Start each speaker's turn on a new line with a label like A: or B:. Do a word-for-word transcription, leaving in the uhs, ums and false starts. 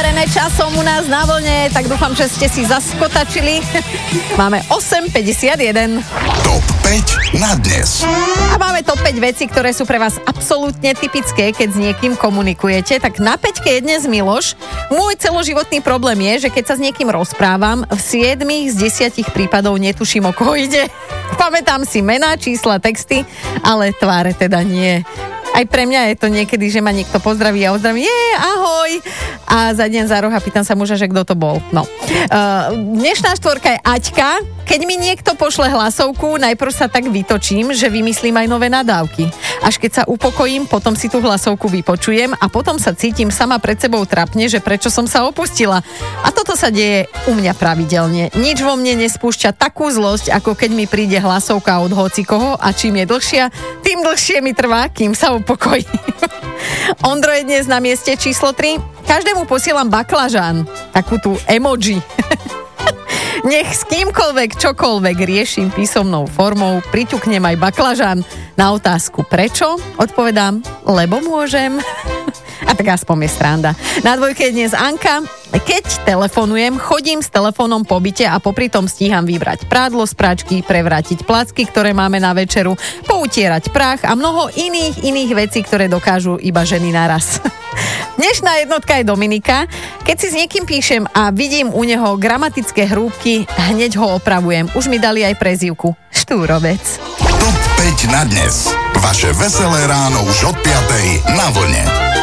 A: overené časom u nás na vlne, tak dúfam, že ste si zaskotačili. Máme osem päťdesiatjeden.
B: Top päť na dnes.
A: A máme top päť vecí, ktoré sú pre vás absolútne typické, keď s niekým komunikujete. Tak na päťke je dnes Miloš. Môj celoživotný problém je, že keď sa s niekým rozprávam, v siedmich z desiatich prípadov netuším, o koho ide. Pamätám si mená, čísla, texty, ale tváre teda nie. Aj pre mňa je to niekedy, že ma niekto pozdraví a ozdraví, je, ahoj. A za deň za roh a pýtam sa muža, že kto to bol. No. Uh, dnešná štvorka je Aťka. Keď mi niekto pošle hlasovku, najprv sa tak vytočím, že vymyslím aj nové nadávky. Až keď sa upokojím, potom si tú hlasovku vypočujem a potom sa cítim sama pred sebou trapne, že prečo som sa opustila. A toto sa deje u mňa pravidelne. Nič vo mne nespúšťa takú zlosť, ako keď mi príde hlasovka od hocikoho a čím je dlhšia, tým dlhšie mi trvá, kým sa upokojí. Ondro je dnes na mieste číslo tri. Každému posielam baklažán, takú tú emoji. Nech s kýmkoľvek, čokoľvek riešim písomnou formou, priťuknem aj baklažán. Na otázku prečo odpovedám, lebo môžem. A tak aspoň je sranda. Na dvojke je dnes Anka. Keď telefonujem, chodím s telefónom po byte a popri tom stíham vybrať prádlo z pračky, prevrátiť placky, ktoré máme na večeru, poutierať prach a mnoho iných iných vecí, ktoré dokážu iba ženy naraz. Dnešná jednotka je Dominika. Keď si s niekým píšem a vidím u neho gramatické hrúbky, hneď ho opravujem. Už mi dali aj prezývku Štúrovec.
B: Top päť na dnes. Vaše veselé ráno už od piatej na vlne.